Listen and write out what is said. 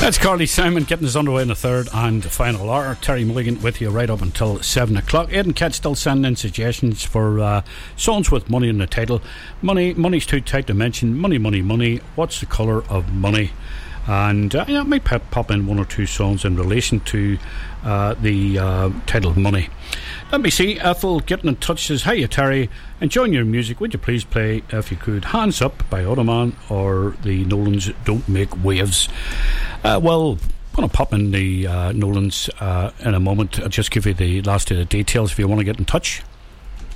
That's Carly Simon getting us underway in the third and final hour. Terry Mulligan with you right up until 7 o'clock. Aidan Ketch still sending in suggestions for songs with money in the title. Money's too tight to mention. Money. What's the colour of money? And I might pop in one or two songs in relation to the title Money. Let me see. Ethel getting in touch says, "Hiya Terry, enjoying your music. Would you please play, if you could, Hands Up by Ottoman or the Nolans Don't Make Waves?" Well, I'm going to pop in the Nolans in a moment. I'll just give you the last of the details if you want to get in touch.